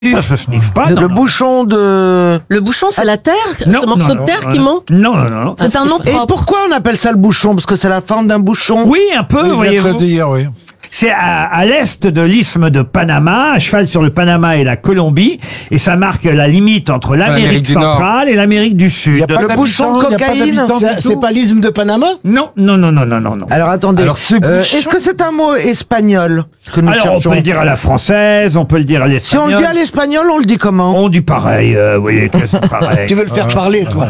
Ça se sniffe pas. Le bouchon de... Le bouchon, c'est la terre? Non, Ce morceau de terre qui manque? Non, non, non. C'est un nom Et propre. pourquoi on appelle ça le bouchon? Parce que c'est la forme d'un bouchon. Oui, un peu, Il vient de le voyez-vous. dire, oui. C'est à l'est de l'isthme de Panama, à cheval sur le Panama et la Colombie, et ça marque la limite entre l'Amérique l'Amérique du Nord. centrale et l'Amérique du Il Sud. y a pas Le bouchon de d'habitants, il y a pas cocaïne. d'habitants du C'est tout. pas l'isthme de Panama? Non, non, non, non, non, non, non. Alors attendez, Alors, ce est-ce que c'est un mot espagnol que nous Alors, on cherchons? peut le dire à la française, on peut le dire à Si on l'espagnol. le dit à l'espagnol, on le dit comment? On dit pareil, oui, c'est pareil. Tu veux le faire parler, toi?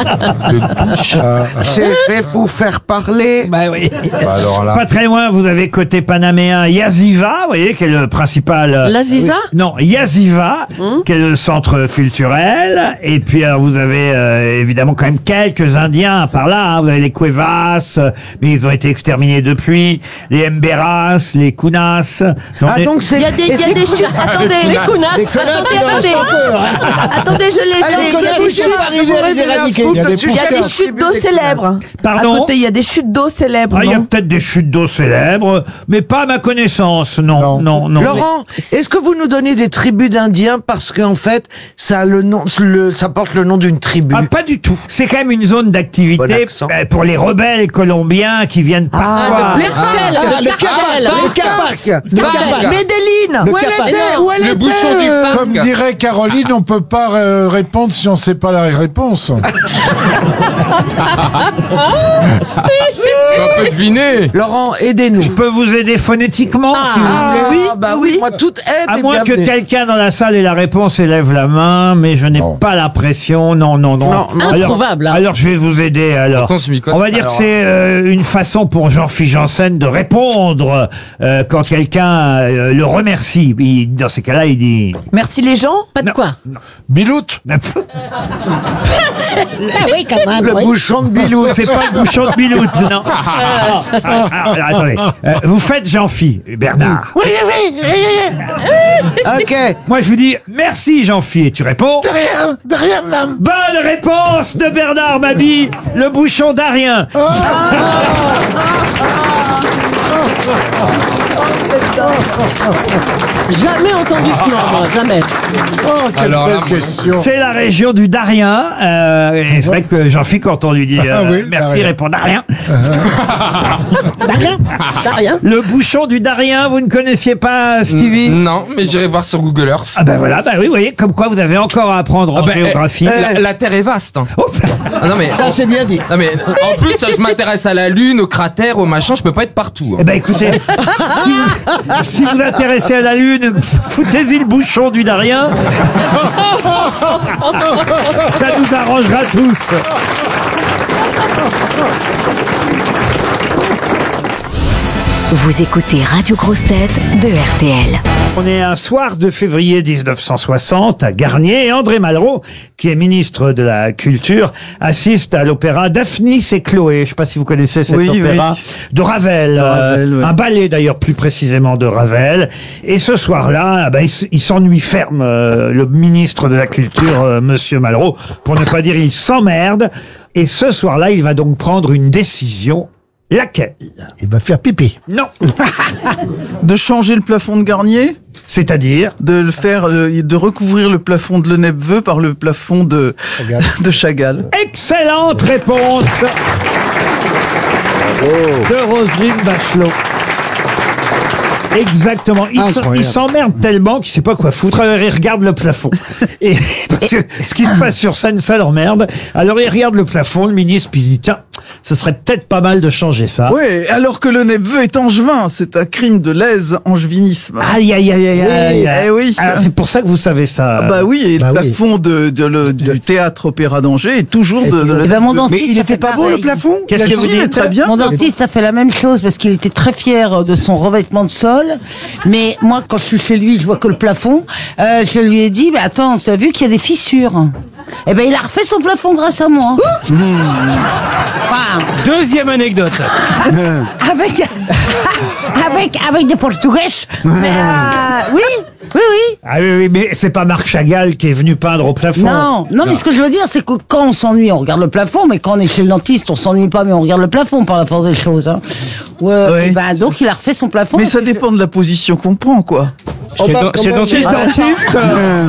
Je vais vous faire parler. Bah oui. Bah alors là. Pas très loin, vous avez côté panaméen Yaziva, vous voyez, qui est le principal... L'Aziza? Non, Yaziva, qui est le centre culturel. Et puis, alors, vous avez évidemment quand même quelques Indiens par là. Hein. Vous avez les Cuevas, mais ils ont été exterminés depuis. Les Emberas, les Kunas. Ah donc c'est... Il y a des chutes. Attendez, les Kounas. Les connards, Attendez, c'est un attendez. chanteur, hein. Attendez, je l'ai. Alors, Il y a connards, des ils sont chutes. arrivés à les éradiquer. Il y a des Il y a des chutes d'eau célèbres. Pardon. À côté, il y a des chutes d'eau célèbres. Ah, il y a non peut-être des chutes d'eau célèbres, mais pas à ma connaissance, non, non, non. Laurent, est-ce que vous nous donnez des tribus d'Indiens parce qu'en fait, ça a le nom, ça porte le nom d'une tribu? Ah, pas du tout. C'est quand même une zone Bon d'activité accent. pour les rebelles colombiens qui viennent parfois. Le cartel. Le Capac. Le Capac. Medellin. Le Où elle Capac. était? Où elle Le était? bouchon du Comme parc. dirait Caroline, on peut pas répondre si on sait pas la réponse. On peut deviner. Laurent, aidez-nous. Je peux vous aider phonétiquement si vous voulez. oui, bah oui, moi toute aide À est moins que bienvenue. quelqu'un dans la salle ait la réponse et lève la main, mais je n'ai Non. pas l'impression. Non, non, non. Non, non. Introuvable, hein. Alors je vais vous aider. Alors, Pourtant, je m'y connais. on va dire que c'est une façon pour Jean-Philippe Janssen de répondre quand quelqu'un le remercie. Dans ces cas-là, il dit. Merci les gens. Pas de quoi. Biloute. Oui, quand même. Le bouchon de Bilou. C'est pas le bouchon de Biloute, non. Attendez. Vous faites Jean-Philippe, Bernard. Ok. Moi, je vous dis merci Jean-Philippe. Et tu réponds. De rien, madame. Bonne réponse de Bernard Mabie, le bouchon d'Arien. Jamais entendu ce nom, moi. Jamais. Oh, quelle Alors là, belle question. C'est la région du Darien. Et c'est vrai que Jean-Philippe, quand on lui dit Ah oui, merci, Darien. répond Darien. T'as rien. Le bouchon du Darien, vous ne connaissiez pas, Stevie? Non, mais j'irai voir sur Google Earth. Ah ben voilà, bah oui, vous voyez, comme quoi vous avez encore à apprendre en Ah ben, géographie. La Terre est vaste. Hein. Oh, Ah non mais. Ça, c'est bien dit. Non mais en plus je m'intéresse à la Lune, aux cratères, aux machins, je peux pas être partout. eh Hein. ben écoutez, si vous intéressez à la Lune, foutez-y le bouchon du Darien. Ça nous arrangera tous. Vous écoutez Radio Grosse Tête de RTL. On est un soir de février 1960 à Garnier et André Malraux, qui est ministre de la Culture, assiste à l'opéra Daphnis et Chloé. Je ne sais pas si vous connaissez cet opéra de Ravel, un ballet d'ailleurs plus précisément de Ravel. Et ce soir-là, il s'ennuie ferme, le ministre de la Culture, Monsieur Malraux, pour ne pas dire il s'emmerde. Et ce soir-là, il va donc prendre une décision. Laquelle? Il va faire pipi. Non. De changer le plafond de Garnier, C'est-à-dire? de le faire, de recouvrir le plafond de Lenepveu par le plafond de Chagall. Excellente réponse de Roselyne Bachelot. Exactement. Il s'emmerde tellement qu'il sait pas quoi foutre. Alors il regarde le plafond. Et parce que ce qui se passe sur scène, ça l'emmerde. Alors il regarde le plafond, le ministre, puis il dit tiens, ce serait peut-être pas mal de changer ça. Oui, alors que Lenepveu est angevin, c'est un crime de lèse-angevinisme. Aïe aïe aïe aïe aïe. Eh oui. Alors, c'est pour ça que vous savez ça. Ah bah oui, et Bah le oui. plafond du théâtre Opéra d'Angers est toujours de Eh ben, mon Lenepveu. dentiste, Mais il ça était fait pas beau, pareil. le plafond? Qu'est-ce que vous Si, dites? très bien. Mon dentiste a fait la même chose parce qu'il était très fier de son revêtement de sol. Mais moi, quand je suis chez lui, je vois que le plafond. Je lui ai dit, mais attends, t'as vu qu'il y a des fissures? Eh ben, il a refait son plafond grâce à moi. Enfin, Deuxième anecdote. avec des Portugais. Mais, oui. Ah oui, oui, mais c'est pas Marc Chagall qui est venu peindre au plafond. Non, mais ce que je veux dire, c'est que quand on s'ennuie, on regarde le plafond, mais quand on est chez le dentiste, on s'ennuie pas, mais on regarde le plafond par la force des choses. Hein. Oui. Et ben, donc, il a refait son plafond. Mais ça dépend de la position qu'on prend, quoi. Chez le dentiste. Dentiste.